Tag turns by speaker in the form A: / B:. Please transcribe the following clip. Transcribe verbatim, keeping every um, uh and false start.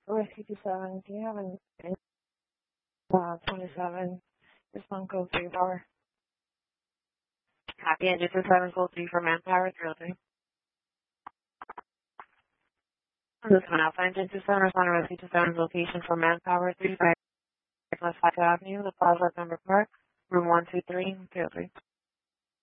A: Whiskey two seven, do you have an uh, twenty-seven? This one code three four. Happy engine two seven code three for manpower three oh three. This one Alpha engine two seven, respond to Whiskey two seven's location for manpower three five West Five Avenue, the Plaza Number Park, room one two three, three oh three.